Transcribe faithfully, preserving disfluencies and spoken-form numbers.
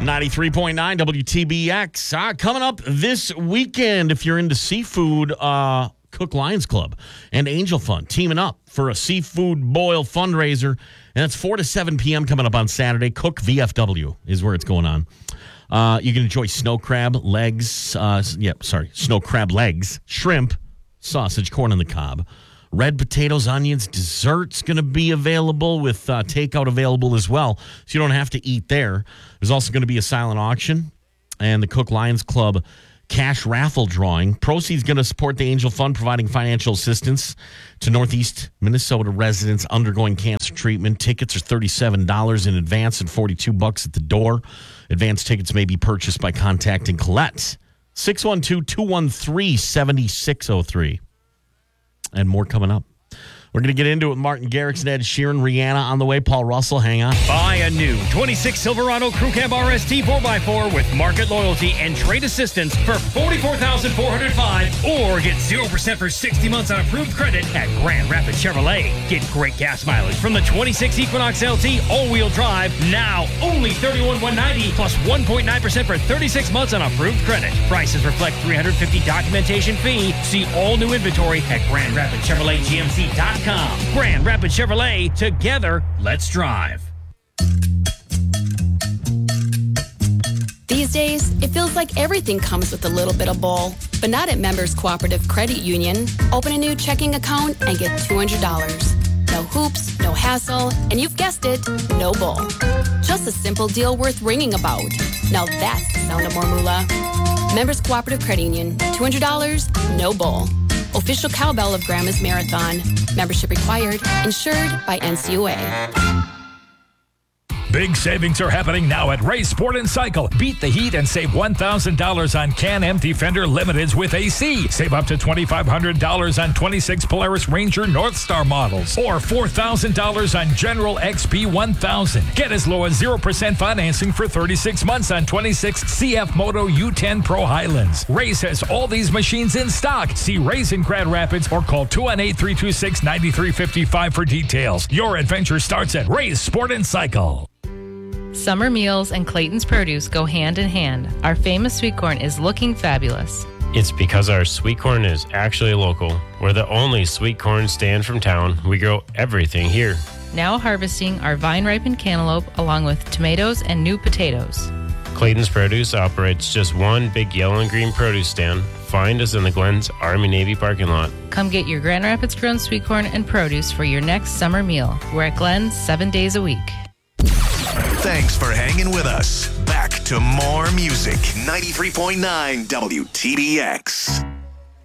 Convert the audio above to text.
ninety-three point nine W T B X. Uh, coming up this weekend, if you're into seafood, uh, Cook Lions Club and Angel Fund teaming up for a seafood boil fundraiser. And it's four to seven p.m. coming up on Saturday. Cook V F W is where it's going on. Uh, you can enjoy snow crab legs. Uh, yeah, sorry, snow crab legs, shrimp, sausage, corn on the cob. Red potatoes, onions, dessert's going to be available with uh, takeout available as well. So you don't have to eat there. There's also going to be a silent auction and the Cook Lions Club cash raffle drawing. Proceeds going to support the Angel Fund, providing financial assistance to Northeast Minnesota residents undergoing cancer treatment. Tickets are thirty-seven dollars in advance and forty-two bucks at the door. Advance tickets may be purchased by contacting Colette. six one two, two one three, seven six zero three. And more coming up. We're going to get into it with Martin Garrix and Ed Sheeran. Rihanna on the way. Paul Russell, hang on. Buy a new twenty-six Silverado Crew Cab R S T four by four with market loyalty and trade assistance for forty-four thousand four hundred five dollars or get zero percent for sixty months on approved credit at Grand Rapids Chevrolet. Get great gas mileage from the twenty-six Equinox L T all-wheel drive, now only thirty-one thousand one hundred ninety dollars plus one point nine percent for thirty-six months on approved credit. Prices reflect three hundred fifty dollars documentation fee. See all new inventory at Grand Rapids Chevrolet G M C dot com. Grand Rapids Chevrolet, together, let's drive. These days, it feels like everything comes with a little bit of bull, but not at Members Cooperative Credit Union. Open a new checking account and get two hundred dollars. No hoops, no hassle, and you've guessed it, no bull. Just a simple deal worth ringing about. Now that's the sound of more moolah. Members Cooperative Credit Union, two hundred dollars, no bull. Official cowbell of Grandma's Marathon. Membership required. Insured by N C U A. Big savings are happening now at Ray Sport and Cycle. Beat the heat and save one thousand dollars on Can-Am Defender Limiteds with A C. Save up to twenty-five hundred dollars on twenty-six Polaris Ranger Northstar models. Or four thousand dollars on General X P one thousand. Get as low as zero percent financing for thirty-six months on twenty-six C F Moto U ten Pro Highlands. Ray's has all these machines in stock. See Ray's in Grand Rapids or call two one eight, three two six, nine three five five for details. Your adventure starts at Ray's Sport and Cycle. Summer meals and Clayton's Produce go hand in hand. Our famous sweet corn is looking fabulous. It's because our sweet corn is actually local. We're the only sweet corn stand from town. We grow everything here. Now harvesting our vine-ripened cantaloupe along with tomatoes and new potatoes. Clayton's Produce operates just one big yellow and green produce stand. Find us in the Glens Army-Navy parking lot. Come get your Grand Rapids grown sweet corn and produce for your next summer meal. We're at Glens seven days a week. Thanks for hanging with us. Back to more music. ninety-three point nine W T B X.